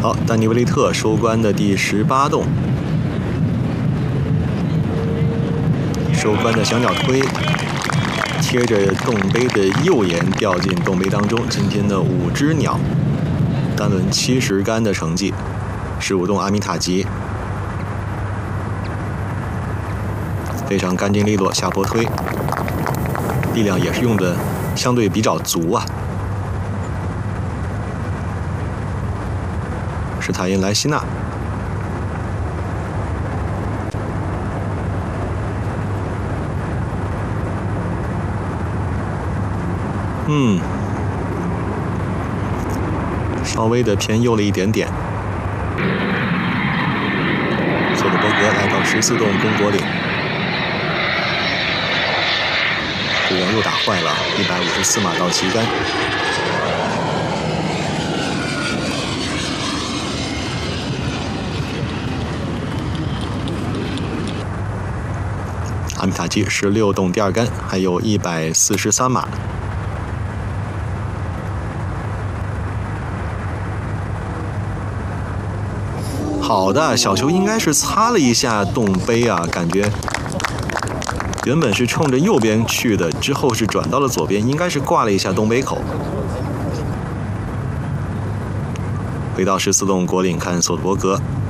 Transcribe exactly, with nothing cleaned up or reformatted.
好，丹尼维利特收官的第十八洞，收官的小鸟推贴着洞杯的右沿掉进洞杯当中。今天的五只鸟，单轮七十杆的成绩。十五洞阿米塔吉非常干净利落，下坡推，力量也是用的相对比较足啊。是塔因莱西纳，嗯，稍微的偏右了一点点。索德伯格来到十四洞公国岭，这样又打坏了，一百五十四码到旗杆。阿米塔基十六洞第二杆，还有一百四十三码。好的，小球应该是擦了一下洞杯啊，感觉原本是冲着右边去的，之后是转到了左边，应该是挂了一下洞杯口。回到十四洞国岭看索德伯格。